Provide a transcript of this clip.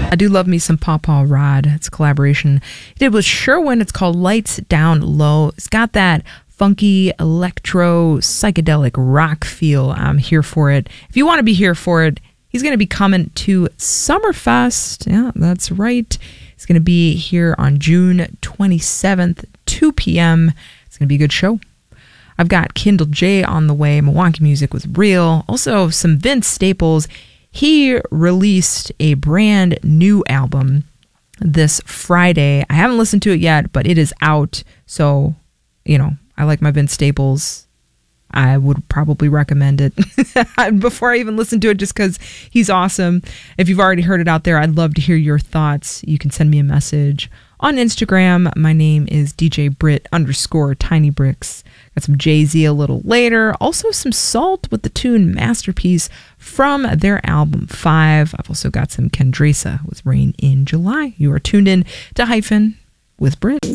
I do love me some Paw Paw Rod. It's a collaboration he did with Sherwin. It's called Lights Down Low. It's got that funky electro psychedelic rock feel. I'm here for it. If you want to be here for it, he's going to be coming to Summerfest. Yeah, that's right. He's going to be here on June 27th, 2 p.m. It's going to be a good show. I've got Kindle J on the way. Milwaukee Music was real. Also, some Vince Staples. He released a brand new album this Friday. I haven't listened to it yet, but it is out. So, you know, I like my Vince Staples. I would probably recommend it before I even listen to it, just because he's awesome. If you've already heard it out there, I'd love to hear your thoughts. You can send me a message on Instagram. My name is DJ_Brit_TinyBricks. Got some Jay-Z a little later. Also some Salt with the tune Masterpiece from their album 5. I've also got some Kendresa with Rain in July. You are tuned in to Hyphen with Brit.